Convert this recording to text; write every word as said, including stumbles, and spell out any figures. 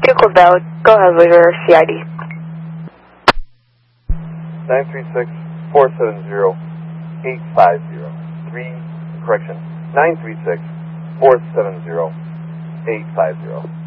Vehicle valid. Go ahead with your C I D. nine three six, four seven zero, eight five zero. Three, correction, nine three six, four seven zero, eight five zero.